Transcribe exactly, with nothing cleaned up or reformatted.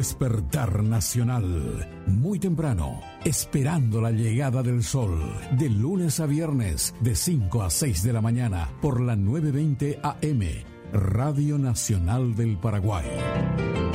despertar nacional. Muy temprano, esperando la llegada del sol. De lunes a viernes, de cinco a seis de la mañana, por la nueve veinte A M, Radio Nacional del Paraguay.